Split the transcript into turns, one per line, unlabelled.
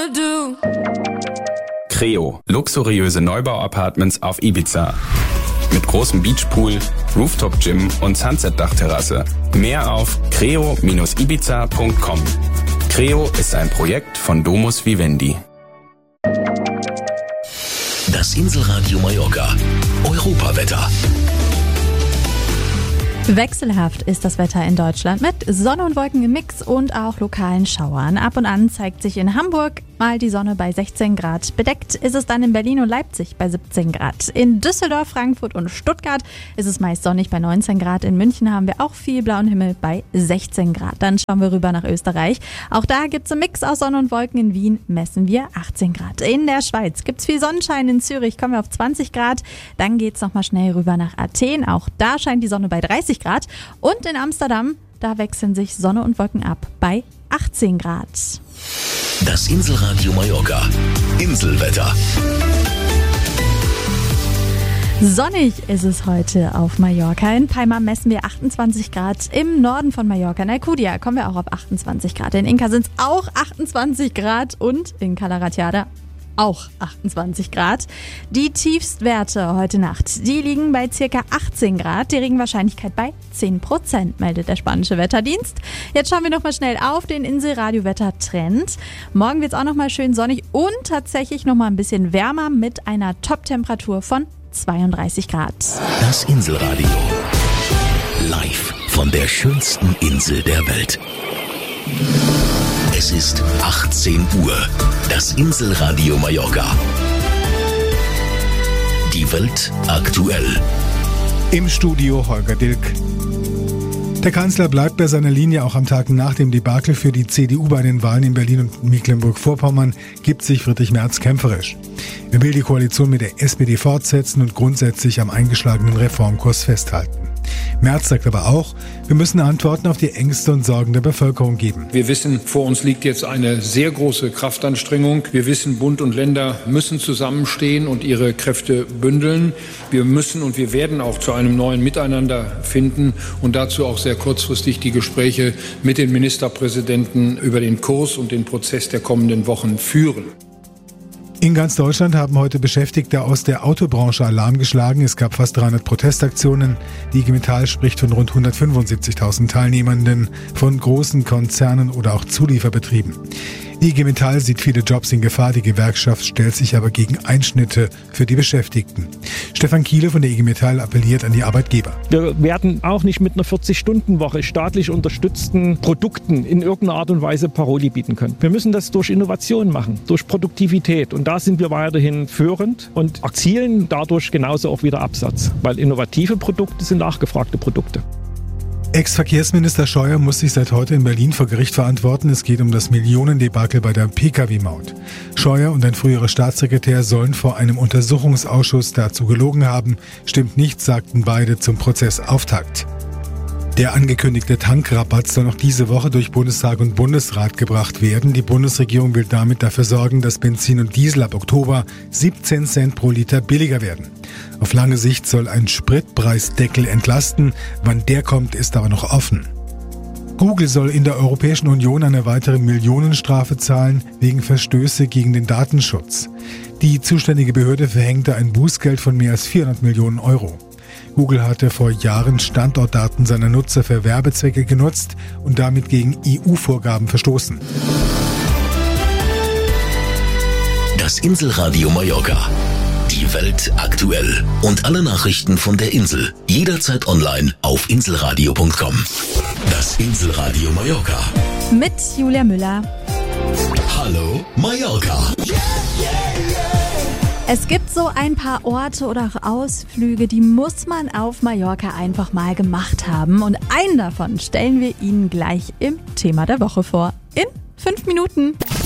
Creo, luxuriöse Neubau-Apartments auf Ibiza. Mit großem Beachpool, Rooftop-Gym und Sunset-Dachterrasse. Mehr auf creo-ibiza.com. Creo ist ein Projekt von Domus Vivendi.
Das Inselradio Mallorca. Europawetter.
Wechselhaft ist das Wetter in Deutschland mit Sonne und Wolken im Mix und auch lokalen Schauern. Ab und an zeigt sich in Hamburg mal die Sonne bei 16 Grad. Bedeckt ist es dann in Berlin und Leipzig bei 17 Grad. In Düsseldorf, Frankfurt und Stuttgart ist es meist sonnig bei 19 Grad. In München haben wir auch viel blauen Himmel bei 16 Grad. Dann schauen wir rüber nach Österreich. Auch da gibt es einen Mix aus Sonne und Wolken. In Wien messen wir 18 Grad. In der Schweiz gibt es viel Sonnenschein. In Zürich kommen wir auf 20 Grad. Dann geht es nochmal schnell rüber nach Athen. Auch da scheint die Sonne bei 30 Grad. Und in Amsterdam, da wechseln sich Sonne und Wolken ab bei 18 Grad.
Das Inselradio Mallorca. Inselwetter.
Sonnig ist es heute auf Mallorca. In Palma messen wir 28 Grad. Im Norden von Mallorca, in Alcudia, kommen wir auch auf 28 Grad. In Inca sind es auch 28 Grad und in Cala Ratjada auch 28 Grad. Die Tiefstwerte heute Nacht, die liegen bei ca. 18 Grad. Die Regenwahrscheinlichkeit bei 10%, meldet der spanische Wetterdienst. Jetzt schauen wir nochmal schnell auf den Inselradio-Wetter-Trend. Morgen wird es auch nochmal schön sonnig und tatsächlich nochmal ein bisschen wärmer mit einer Top-Temperatur von 32 Grad.
Das Inselradio. Live von der schönsten Insel der Welt. Es ist 18 Uhr. Das Inselradio Mallorca. Die Welt aktuell.
Im Studio Holger Dilk. Der Kanzler bleibt bei seiner Linie auch am Tag nach dem Debakel für die CDU bei den Wahlen in Berlin und Mecklenburg-Vorpommern, gibt sich Friedrich Merz kämpferisch. Er will die Koalition mit der SPD fortsetzen und grundsätzlich am eingeschlagenen Reformkurs festhalten. Merz sagt aber auch, wir müssen Antworten auf die Ängste und Sorgen der Bevölkerung geben.
Wir wissen, vor uns liegt jetzt eine sehr große Kraftanstrengung. Wir wissen, Bund und Länder müssen zusammenstehen und ihre Kräfte bündeln. Wir müssen und wir werden auch zu einem neuen Miteinander finden und dazu auch sehr kurzfristig die Gespräche mit den Ministerpräsidenten über den Kurs und den Prozess der kommenden Wochen führen.
In ganz Deutschland haben heute Beschäftigte aus der Autobranche Alarm geschlagen. Es gab fast 300 Protestaktionen. Die IG Metall spricht von rund 175.000 Teilnehmenden von großen Konzernen oder auch Zulieferbetrieben. Die IG Metall sieht viele Jobs in Gefahr. Die Gewerkschaft stellt sich aber gegen Einschnitte für die Beschäftigten. Stefan Kiele von der IG Metall appelliert an die Arbeitgeber.
Wir werden auch nicht mit einer 40-Stunden-Woche staatlich unterstützten Produkten in irgendeiner Art und Weise Paroli bieten können. Wir müssen das durch Innovation machen, durch Produktivität. Und da sind wir weiterhin führend und erzielen dadurch genauso auch wieder Absatz. Weil innovative Produkte sind nachgefragte Produkte.
Ex-Verkehrsminister Scheuer muss sich seit heute in Berlin vor Gericht verantworten. Es geht um das Millionendebakel bei der Pkw-Maut. Scheuer und ein früherer Staatssekretär sollen vor einem Untersuchungsausschuss dazu gelogen haben. Stimmt nicht, sagten beide zum Prozessauftakt. Der angekündigte Tankrabatt soll noch diese Woche durch Bundestag und Bundesrat gebracht werden. Die Bundesregierung will damit dafür sorgen, dass Benzin und Diesel ab Oktober 17 Cent pro Liter billiger werden. Auf lange Sicht soll ein Spritpreisdeckel entlasten. Wann der kommt, ist aber noch offen. Google soll in der Europäischen Union eine weitere Millionenstrafe zahlen wegen Verstöße gegen den Datenschutz. Die zuständige Behörde verhängte ein Bußgeld von mehr als 400 Millionen Euro. Google hatte vor Jahren Standortdaten seiner Nutzer für Werbezwecke genutzt und damit gegen EU-Vorgaben verstoßen.
Das Inselradio Mallorca. Die Welt aktuell. Und alle Nachrichten von der Insel. Jederzeit online auf inselradio.com. Das Inselradio Mallorca.
Mit Julia Müller.
Hallo Mallorca.
Es gibt so ein paar Orte oder auch Ausflüge, die muss man auf Mallorca einfach mal gemacht haben. Und einen davon stellen wir Ihnen gleich im Thema der Woche vor. In 5 Minuten.